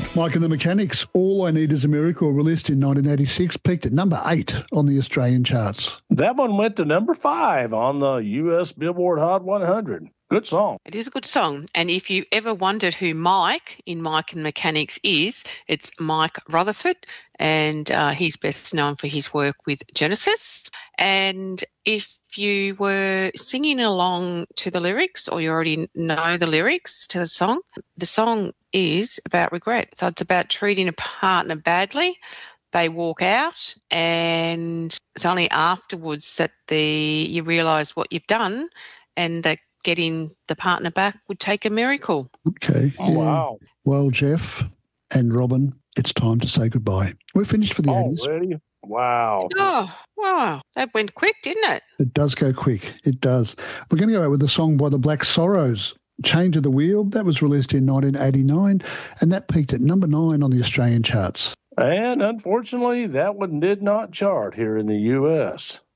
Mike and the Mechanics, All I Need Is a Miracle, released in 1986, peaked at number 8 on the Australian charts. That one went to number 5 on the US Billboard Hot 100. Good song. It is a good song. And if you ever wondered who Mike in Mike and Mechanics is, it's Mike Rutherford, and he's best known for his work with Genesis. And if you were singing along to the lyrics, or you already know the lyrics to the song is about regret. So it's about treating a partner badly. They walk out, and it's only afterwards that you realise what you've done, and that getting the partner back would take a miracle. Okay. Oh, wow. Well, Jeff and Robin, it's time to say goodbye. We're finished for the 80s. Already? Wow. Oh, wow. That went quick, didn't it? It does go quick. It does. We're going to go out with a song by the Black Sorrows, Change of the Wheel. That was released in 1989, and that peaked at number 9 on the Australian charts. And unfortunately, that one did not chart here in the U.S.